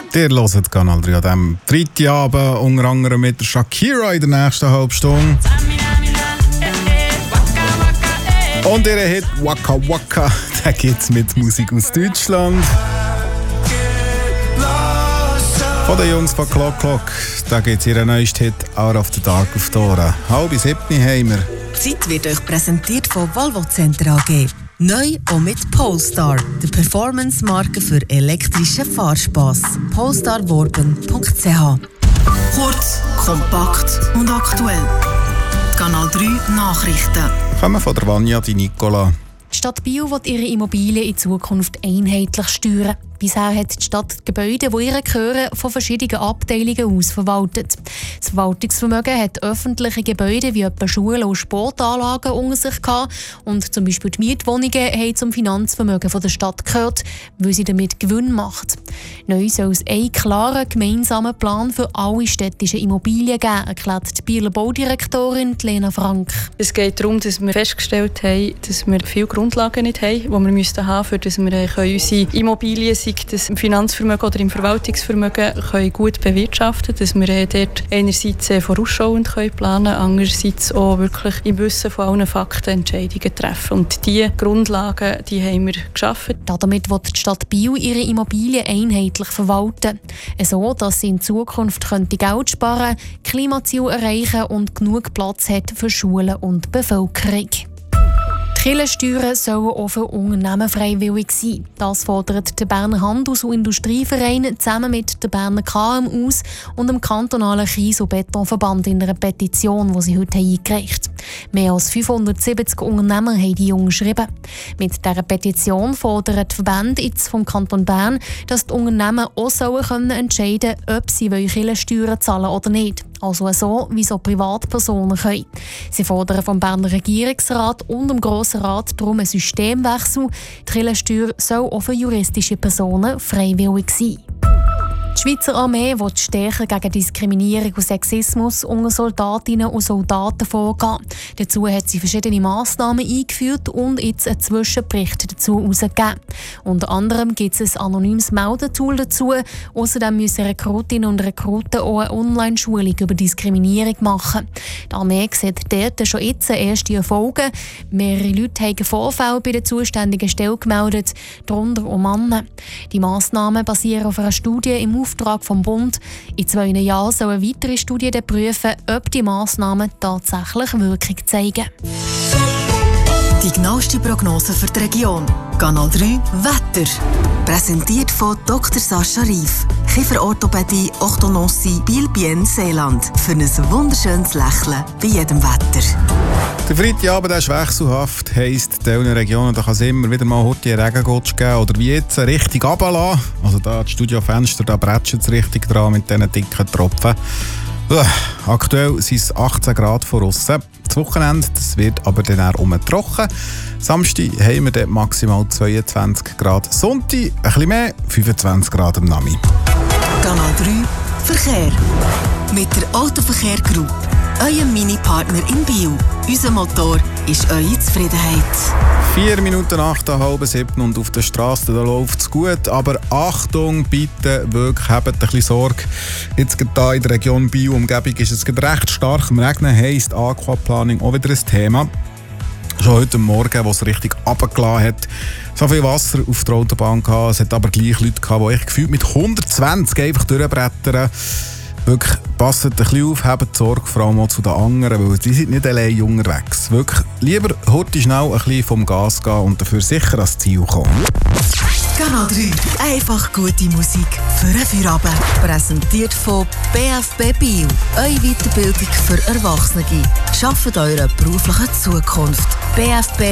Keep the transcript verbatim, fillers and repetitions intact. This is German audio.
Ihr hört Kanal drei an diesem Freitagabend, unter anderem mit der Shakira in der nächsten halben Stunde. Und ihr Hit Waka Waka, den gibt es mit Musik aus Deutschland. Von den Jungs von Clock Clock, da gibt es ihren neuesten Hit Out of the Dark auf die Ohren. Halb bis siebni haben wir. Die Zeit wird euch präsentiert von Volvo Center A G. Neu auch mit Polestar, der Performance-Marke für elektrischen Fahrspass. polestar worben punkt c h. Kurz, kompakt und aktuell. Kanal drei Nachrichten. Kommen von der Vanja Di Nicola. Die Stadt Biel will ihre Immobilien in Zukunft einheitlich steuern. Bisher hat die Stadt die Gebäude, die ihr gehören, von verschiedenen Abteilungen aus verwaltet. Das Verwaltungsvermögen hat öffentliche Gebäude wie etwa Schulen und Sportanlagen unter sich gehabt. Und zum Beispiel die Mietwohnungen haben zum Finanzvermögen der Stadt gehört, weil sie damit Gewinn macht. Neu soll es einen klaren gemeinsamen Plan für alle städtischen Immobilien geben, erklärt die Bieler Baudirektorin Lena Frank. Es geht darum, dass wir festgestellt haben, dass wir viele Grundlagen nicht haben, die wir müssten haben, für dass wir unsere Immobilien, sei das im Finanzvermögen oder im Verwaltungsvermögen, können gut bewirtschaften können, dass wir dort einerseits vorausschauend können planen können, andererseits auch wirklich im Wissen von allen Fakten Entscheidungen treffen. Und diese Grundlagen, die haben wir geschaffen. Damit will die Stadt Biel ihre Immobilien einheitlich verwalten. So, dass sie in Zukunft könnte Geld sparen, Klimaziele erreichen und genug Platz hat für Schulen und Bevölkerung. Die Kirchensteuern sollen auch für Unternehmen freiwillig sein. Das fordert der Berner Handels- und Industrieverein zusammen mit der Berner K M Us und dem kantonalen Kies- und Betonverband in einer Petition, die sie heute eingereicht haben. Mehr als fünfhundertsiebzig Unternehmer haben die unterschrieben. Mit dieser Petition fordert der Verband jetzt vom Kanton Bern, dass die Unternehmen auch sollen können entscheiden können, ob sie Kirchensteuern zahlen oder nicht. Also so, wie so Privatpersonen können. Sie fordern vom Berner Regierungsrat und dem Grossen Rat darum einen Systemwechsel. Die Kirchensteuer soll auch für juristische Personen freiwillig sein. Die Schweizer Armee will stärker gegen Diskriminierung und Sexismus unter Soldatinnen und Soldaten vorgehen. Dazu hat sie verschiedene Massnahmen eingeführt und jetzt einen Zwischenbericht dazu herausgegeben. Unter anderem gibt es ein anonymes Meldetool dazu. Außerdem müssen Rekrutinnen und Rekruten auch eine Online-Schulung über Diskriminierung machen. Die Armee sieht dort schon jetzt erste Erfolge. Mehrere Leute haben Vorfälle bei der zuständigen Stelle gemeldet, darunter auch Männer. Die Massnahmen basieren auf einer Studie im Auftrag vom Bund. In zwei Jahren sollen weitere Studien prüfen, ob die Massnahmen tatsächlich Wirkung zeigen. Die genaueste Prognose für die Region. Kanal drei Wetter. Präsentiert von Doktor Sascha Rief. Kieferorthopädie, Orthodontie, Biel-Bien, Seeland. Für ein wunderschönes Lächeln bei jedem Wetter. Der Freitagabend ist wechselhaft, heisst, in diesen Regionen da kann es immer wieder mal heute einen Regengotsch geben oder wie jetzt richtig runterlassen. Also da das Studiofenster, da bretschen es richtig dran mit diesen dicken Tropfen. Uah, aktuell sind es achtzehn Grad von aussen. Das Wochenende das wird aber dann auch trocken. Samstag haben wir dann maximal zweiundzwanzig Grad. Sonntag ein bisschen mehr, fünfundzwanzig Grad am Nami. Kanal drei Verkehr. Mit der Autoverkehr Group. Euer Mini-Partner in Biel. Unser Motor ist eure Zufriedenheit. Vier Minuten nach der halben siebten und auf der Straße läuft es gut. Aber Achtung, bitte, wirklich, habt ein bisschen Sorge. Jetzt gerade hier in der Region Biel-Umgebung ist es recht stark am Regnen, heisst Aquaplaning auch wieder ein Thema. Schon heute Morgen, wo es richtig runtergelassen hat, so viel Wasser auf der Autobahn gehabt. Es hat aber gleich Leute gehabt, die ich gefühlt mit hundertzwanzig einfach durchbrettern. Wirklich, passt ein bisschen auf, habt Sorge, vor allem auch zu den anderen, weil die sind nicht allein unterwegs. Wirklich, lieber heute schnell ein bisschen vom Gas gehen und dafür sicher ans Ziel kommen. Kanal drei. Einfach gute Musik für einen Feierabend. Präsentiert von B F B Biel. Eure Weiterbildung für Erwachsene. Schafft eure berufliche Zukunft. B F B